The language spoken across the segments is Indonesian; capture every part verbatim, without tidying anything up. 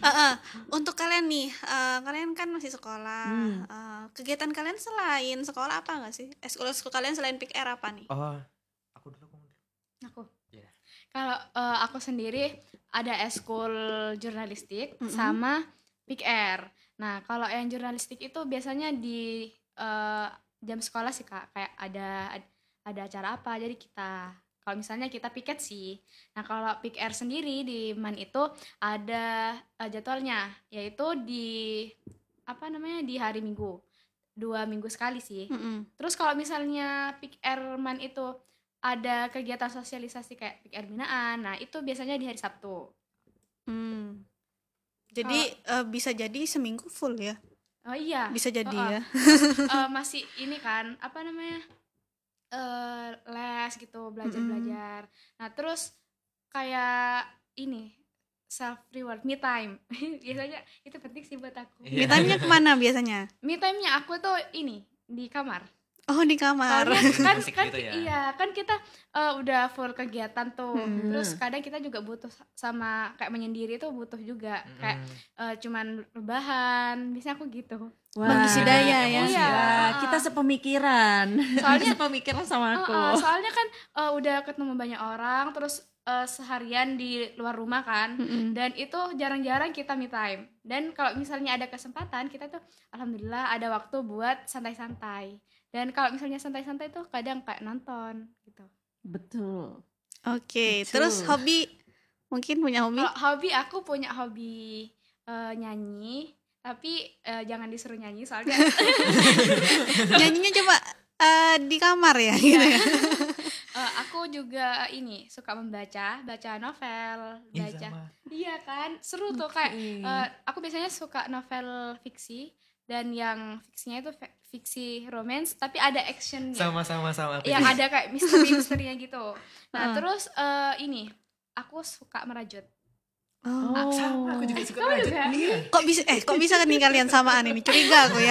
Uh-uh. Untuk kalian nih, uh, kalian kan masih sekolah. Hmm. Uh, kegiatan kalian selain sekolah apa nggak sih? Eskul eskul kalian selain P K R apa nih? Oh, aku dulu aku dulu. Aku. Iya. Kalau uh, aku sendiri ada eskul jurnalistik Mm-mm. sama P K R. Nah, kalau yang jurnalistik itu biasanya di uh, jam sekolah sih Kak, kayak ada ada acara apa, jadi kita kalau misalnya kita piket sih. Nah, kalau P K R sendiri di M A N itu ada uh, jadwalnya, yaitu di apa namanya di hari Minggu, dua minggu sekali sih. Mm-mm. Terus kalau misalnya P K R M A N itu ada kegiatan sosialisasi kayak P K R binaan, nah itu biasanya di hari Sabtu. Hmm. Jadi uh, bisa jadi seminggu full ya? Oh iya. Bisa jadi Oh, oh. ya. Uh, masih ini kan apa namanya uh, les gitu, belajar-belajar. Nah terus kayak ini self reward, me time. Biasanya itu penting sih buat aku. Iya. Me time-nya kemana biasanya? Me time-nya aku tuh ini di kamar. Oh, di kamar. Soalnya kan Musik kan gitu ya? iya kan kita uh, udah full kegiatan tuh. Hmm. Terus kadang kita juga butuh sama kayak menyendiri tuh butuh juga Mm-mm. kayak uh, cuman rebahan. Biasanya aku gitu. Mengisi daya ya. Emosi Iya. ya. Wah, kita sepemikiran. Soalnya- sepemikiran sama aku. Uh, uh, soalnya kan uh, udah ketemu banyak orang, terus uh, seharian di luar rumah kan, Mm-mm. dan itu jarang-jarang kita me time. Dan kalau misalnya ada kesempatan, kita tuh alhamdulillah ada waktu buat santai-santai. Dan kalau misalnya santai-santai tuh kadang kayak nonton gitu. Betul. Oke, Betul. terus hobi mungkin punya hobi? Kalau hobi aku punya hobi uh, nyanyi, tapi uh, jangan disuruh nyanyi soalnya Nyanyinya coba uh, di kamar ya gitu ya. uh, aku juga ini suka membaca, baca novel, Iya, baca. sama. Iya kan, seru tuh kayak uh, aku biasanya suka novel fiksi dan yang fiksinya itu fe- fiksi romance tapi ada actionnya. Sama sama sama aku Yang juga. ada kayak misteri-misterinya gitu. Nah, Heeh. terus uh, ini aku suka merajut. Oh. Oh. Sama, aku juga suka Kamu merajut. juga? Iya. Kok bisa eh kok bisa kan nih kalian samaan ini? Curiga aku ya.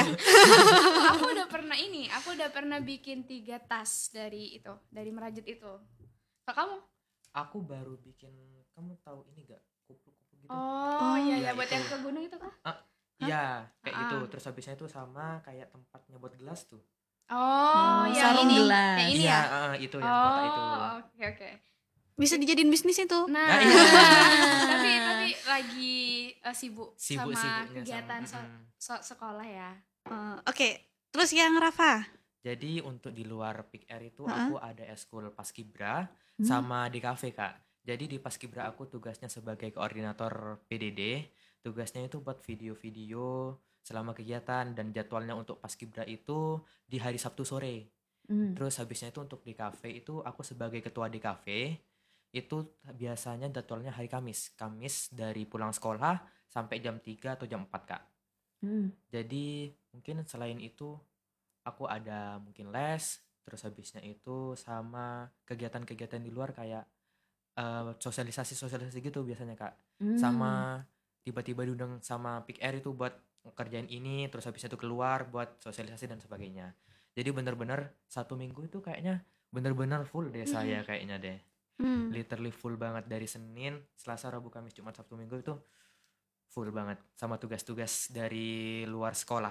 Aku udah pernah ini, aku udah pernah bikin tiga tas dari itu, dari merajut itu. Kalau kamu? Aku baru bikin, kamu tahu ini gak? Kupu-kupu gitu. Oh, iya iya, ya buat itu. yang ke gunung itu kah? Iya, kayak Ah. gitu. Terus habisnya itu sama kayak tempatnya buat gelas tuh. Oh, Oh, yang sarung ini. gelas. Yang ini Iya, ya? ah, itu yang kotak itu. Oh, oke oke. Bisa dijadiin bisnis itu. Nah, Nah, iya. tapi tapi lagi uh, sibuk, sama Sibuk-sibuknya kegiatan sama, so- mm-mm. so- sekolah ya. Uh, Oke, terus yang Rafa? Jadi untuk di luar P K R itu Heeh. aku ada eskul Paskibra Hmm. sama di kafe Kak. Jadi di Paskibra aku tugasnya sebagai koordinator P D D. Tugasnya itu buat video-video selama kegiatan dan jadwalnya untuk Paskibra itu di hari Sabtu sore. Hmm. Terus habisnya itu untuk di kafe itu aku sebagai ketua di kafe itu biasanya jadwalnya hari Kamis. Kamis dari pulang sekolah sampai jam tiga atau jam empat Kak. Hmm. Jadi mungkin selain itu aku ada mungkin les, terus habisnya itu sama kegiatan-kegiatan di luar kayak eh, sosialisasi-sosialisasi gitu biasanya Kak. Hmm. Sama tiba-tiba diundang sama P K R itu buat ngerjain ini, terus habisnya itu keluar buat sosialisasi dan sebagainya. Jadi bener-bener satu minggu itu kayaknya bener-bener full deh saya kayaknya deh. Hmm. Literally full banget dari Senin, Selasa, Rabu, Kamis, Jumat, Sabtu, Minggu itu full banget sama tugas-tugas dari luar sekolah.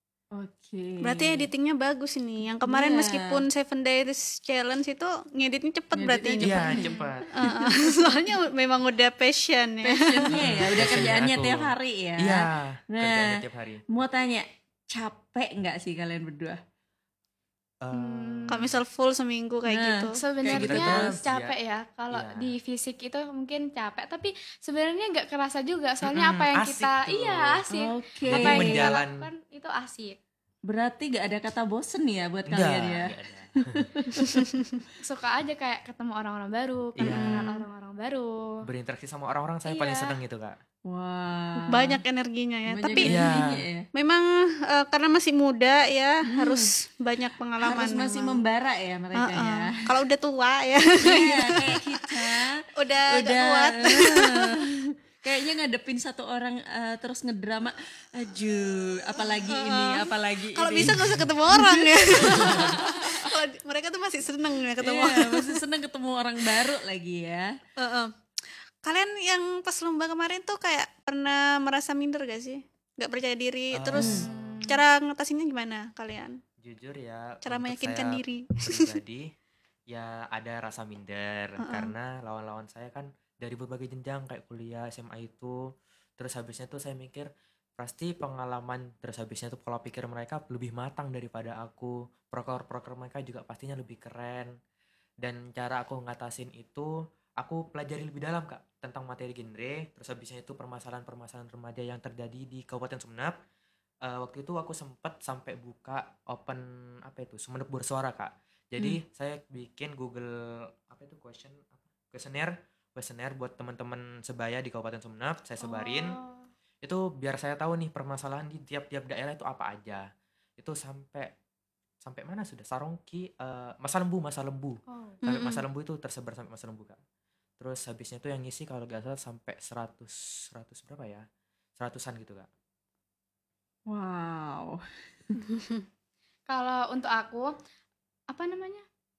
Oke. Berarti editingnya bagus ini. Yang kemarin Iya. meskipun Seven Days Challenge itu ngeditnya cepet berarti ini. Ngeditnya Iya, cepat. Uh, uh, soalnya memang udah passion ya. Passionnya ya, udah Passionnya kerjaannya aku. tiap hari ya. Iya, Nah. kerjaannya tiap hari. Mau tanya, capek nggak sih kalian berdua? Eh, Hmm. Kalau misal full seminggu kayak Nah. gitu. Sebenarnya gitu terus, capek ya kalau Iya. di fisik itu mungkin capek, tapi sebenarnya nggak kerasa juga soalnya Mm-mm, apa yang asik kita tuh. iya asik. Oke. Apa yang kita Menjalan. lakukan itu asik. Berarti nggak ada kata bosen ya buat enggak, kalian ya? enggak ada. Suka aja kayak ketemu orang-orang baru, Iya. kenal orang-orang baru. Berinteraksi sama orang-orang saya Iya. paling seneng itu Kak. Wah. Banyak energinya ya. Banyak Tapi Iya. energinya ya. memang uh, karena masih muda ya harus banyak pengalaman. Harus masih memang. membara ya mereka Uh, uh. ya. Kalau udah tua ya, Iya, kayak kita udah gak udah kuat. eh, kayaknya ngadepin satu orang eh, terus ngedrama, aduh, apalagi ini, apalagi Kalau ini. bisa gak usah ketemu orang ya. Kalau di- mereka tuh masih seneng ya ketemu. Iya, masih seneng ketemu orang baru lagi ya. Uh, uh. kalian yang pas lomba kemarin tuh kayak pernah merasa minder gak sih? Gak percaya diri, Ah. terus cara ngatasinnya gimana kalian? Jujur ya, Cara untuk meyakinkan saya diri. pribadi ya ada rasa minder Uh-uh. karena lawan-lawan saya kan dari berbagai jenjang kayak kuliah S M A itu. Terus habisnya tuh saya mikir pasti pengalaman, terus habisnya tuh pola pikir mereka lebih matang daripada aku. Proker-proker mereka juga pastinya lebih keren. Dan cara aku ngatasin itu, aku pelajari lebih dalam Kak tentang materi genre. Terus habisnya itu permasalahan-permasalahan remaja yang terjadi di Kabupaten Sumenep. Eh, waktu itu aku sempet sampai buka open apa itu Sumenep Bersuara Kak. Jadi saya bikin Google apa itu question apa questionnaire questionnaire buat teman-teman sebaya di Kabupaten Sumenep, saya sebarin. Oh. Itu biar saya tahu nih permasalahan di tiap-tiap daerah itu apa aja. Itu sampai sampai mana sudah Sarongki, eh, Masa Lembu, Masa Lembu. Oh. Sampai Mm-mm. Masa Lembu itu tersebar sampai Masa Lembu Kak. Terus habisnya itu yang ngisi kalau gak salah sampai seratus seratus berapa ya? Seratusan gitu Kak. Wow. Kalau untuk aku apa namanya?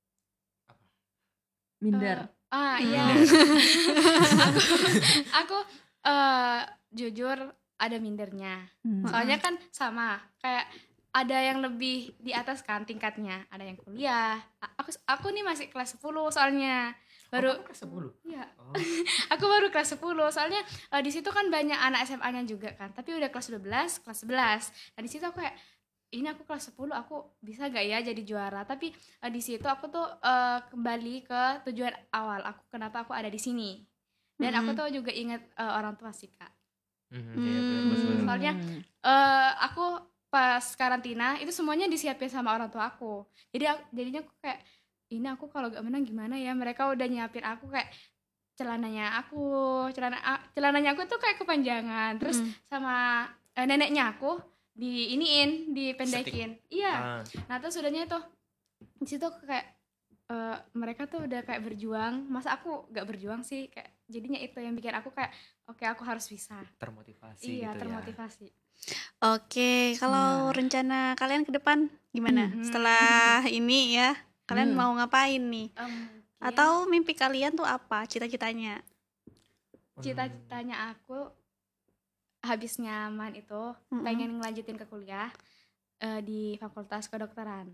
Minder. Eh, ah iya. Minder. aku aku eh, jujur ada mindernya. Hmm. Soalnya kan sama kayak ada yang lebih di atas kan tingkatnya, ada yang kuliah. A- Aku aku nih masih kelas sepuluh soalnya. Baru Oh, kamu kelas sepuluh. iya, Oh. aku baru kelas sepuluh soalnya eh, di situ kan banyak anak S M A-nya juga kan. Tapi udah kelas dua belas, kelas sebelas. Nah, di situ aku kayak ini aku kelas sepuluh, aku bisa gak ya jadi juara? Tapi eh, di situ aku tuh eh, kembali ke tujuan awal aku, kenapa aku ada di sini. Dan aku Mm-mm. tuh juga ingat eh, orang tua sih Kak. Mhm, iya, betul, Hmm. betul. Soalnya eh aku pas karantina itu semuanya disiapin sama orang tua aku. Jadi aku, jadinya aku kayak ini aku kalau gak menang gimana ya? Mereka udah nyiapin aku kayak celananya aku, celana a- celananya aku tuh kayak kepanjangan. Terus Mm. sama eh, neneknya aku di iniin, dipendekin. Iya. Ah, Nah, terus udahnya itu di situ aku kayak eh, mereka tuh udah kayak berjuang, masa aku gak berjuang sih? Kayak jadinya itu yang bikin aku kayak oke aku harus bisa. termotivasi Iya, gitu termotivasi. Oke, kalau Nah. rencana kalian ke depan gimana? Hmm. Setelah ini ya, kalian Hmm. mau ngapain nih? Em, mungkin Atau mimpi kalian tuh apa? Cita-citanya? ya. cita-citanya aku habis nyaman itu Mm-mm. pengen ngelanjutin ke kuliah eh, di Fakultas Kedokteran.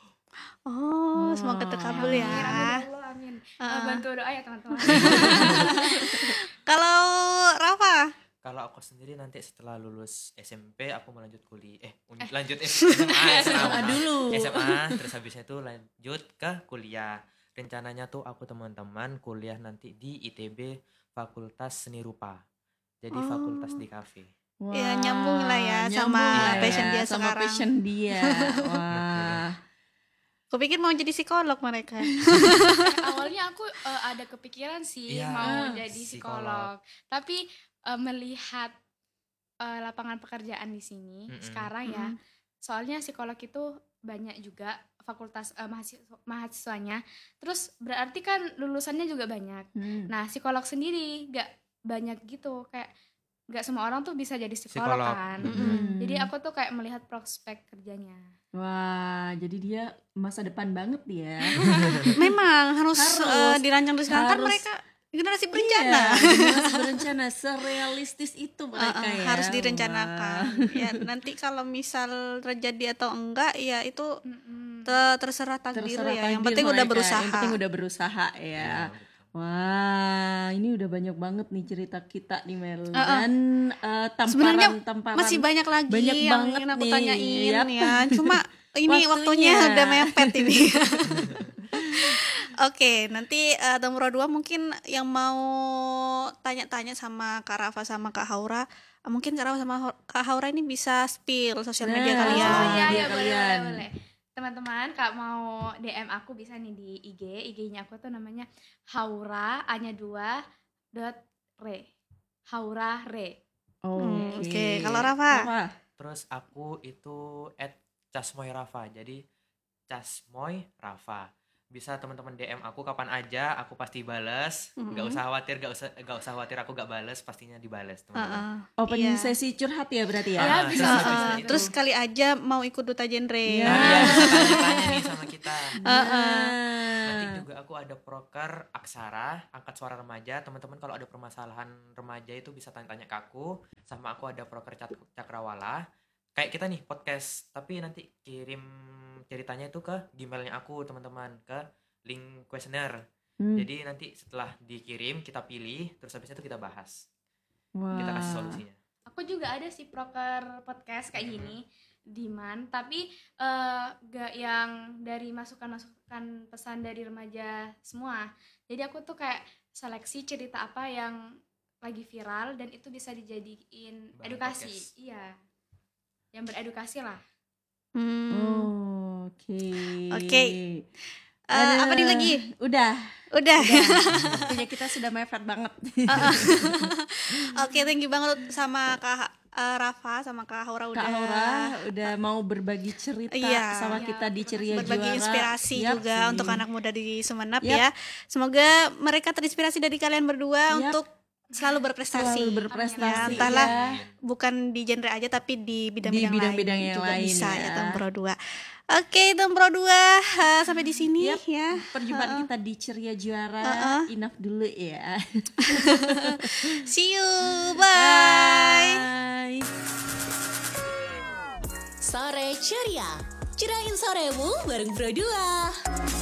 Oh, Wah. semoga terkabul Amin, ya. amin, ya Allah, amin. Eh, Ah. bantu doa ya teman-teman. Kalau Rafa, Kalau aku sendiri nanti setelah lulus S M P aku melanjut kuliah eh un- lanjut S M A, S M A dulu. S M A terus habisnya itu lanjut ke kuliah. Rencananya tuh aku teman-teman kuliah nanti di I T B Fakultas Seni Rupa. Jadi Oh. fakultas di kafe. Wah, Ya, nyambung lah ya sama nyambung lah passion ya, dia sama sekarang. passion dia. Wah. kupikir mau jadi psikolog mereka. Awalnya aku eh, ada kepikiran sih Iya, mau ah, jadi psikolog. psikolog, tapi eh, melihat eh, lapangan pekerjaan di sini Mm-mm. sekarang ya, Mm-mm. soalnya psikolog itu banyak juga fakultas eh, mahasiswa, mahasiswanya, terus berarti kan lulusannya juga banyak. Hmm. Nah, psikolog sendiri gak banyak gitu, kayak gak semua orang tuh bisa jadi psikolog, Psikolog. kan. Mm-mm. Jadi aku tuh kayak melihat prospek kerjanya. Wah, jadi dia masa depan banget dia. Memang harus, Harus. eh, dirancang dari sekarang kan Harus. mereka generasi berencana. Iya, generasi berencana, serealistis itu mereka Uh-uh, ya. harus Wah. direncanakan. Ya, nanti kalau misal terjadi atau enggak ya itu Mm-mm. te- terserah takdir Terserah ya. Yang takdir penting udah mereka, berusaha. Yang penting udah berusaha ya. Iya, betul. Wah, ini udah banyak banget nih cerita kita nih Mel. Uh-uh. Dan eh, Sebenarnya tamparan-tamparan Masih banyak lagi banyak yang banget ingin aku nih. tanyain Yap. ya. Cuma ini waktunya, Waktunya. udah mepet ini. Oke, nanti eh, nomor dua mungkin yang mau tanya-tanya sama Kak Rafa sama Kak Haura, eh, mungkin Kak Rafa sama Ho- Kak Haura ini bisa spill sosial media Nah, kalian. sosial Oh iya media iya boleh boleh kalian. boleh. Teman-teman kalau mau D M aku bisa nih di I G. I G-nya aku tuh namanya Haura A-nya dua dot re. Haura re. Oh, Hmm, oke. oke. Kalau Rafa? Terus aku itu at Casmoy Rafa. Jadi Casmoy Rafa. Bisa teman-teman D M aku kapan aja, aku pasti bales. Mhm. Gak usah khawatir, gak usah gak usah khawatir aku gak bales, pastinya dibales teman-teman. Uh-uh. Opening Iya. sesi curhat ya berarti ya. Ya, Ah, bisa. terus Uh-uh. habisnya itu- Terus kali aja mau ikut duta genre. Iya. Nah, dia bisa tanya-tanya nih sama kita. Uh-uh. Nanti juga juga aku ada proker Aksara, angkat suara remaja. Teman-teman kalau ada permasalahan remaja itu bisa tanya-tanya ke aku. Sama aku ada proker Cak- Cakrawala. Kayak kita nih podcast, tapi nanti kirim ceritanya itu ke Gmailnya aku teman-teman, ke link kuesioner. Hmm. Jadi nanti setelah dikirim kita pilih, terus habis itu kita bahas, Wah. kita kasih solusinya. Aku juga ada sih proker podcast kayak gini, Diman, tapi eh, gak yang dari masukan-masukan pesan dari remaja semua. Jadi aku tuh kayak seleksi cerita apa yang lagi viral dan itu bisa dijadiin Bahan edukasi. podcast. Iya. Yang beredukasi lah. Hmm. Oh, oke. Oke. Eh, apa nih lagi? Udah. Udah. Punya kita sudah mepet banget. Oke, thank you banget sama Kak eh, Rafa sama Kak Haura udah Kak Aura udah mau berbagi cerita Iya. sama Iya, kita di terima Ceria berbagi Juara. inspirasi Yap juga sih. untuk anak muda di Sumeneb Yap. ya. Semoga mereka terinspirasi dari kalian berdua Yap. untuk selalu berprestasi. Selalu berprestasi. Ya, entahlah ya. bukan di genre aja tapi di bidang-bidang, Di bidang-bidang lain yang juga lain bisa ya. ya Tempro dua. Oke, Tempro dua eh, sampai di sini Yap. ya. Perjumpaan kita di Ceria Juara. Uh-uh. Enough dulu ya. See you. Bye. Bye. Sore Ceria, cerain soremu bareng Pro dua.